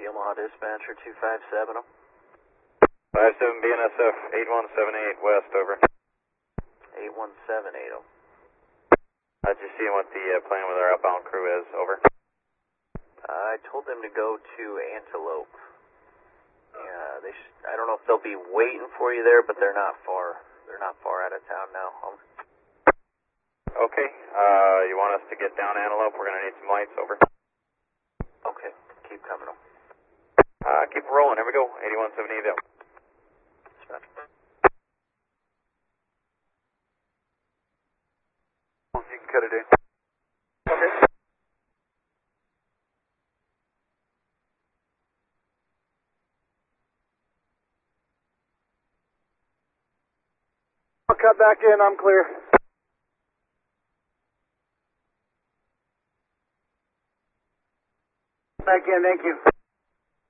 Omaha Dispatcher 257. 57 BNSF 8178 West, over. 8178. Just seeing what the plan with our outbound crew is, over. I told them to go to Antelope. I don't know if they'll be waiting for you there, but they're not far. They're not far out of town now. Okay. You want us to get down Antelope? We're gonna need some lights, over. Okay. Keep coming up. Keep rolling. Here we go. 8178 out. You can cut it in. Okay. I'll cut back in. I'm clear. Back in. Thank you.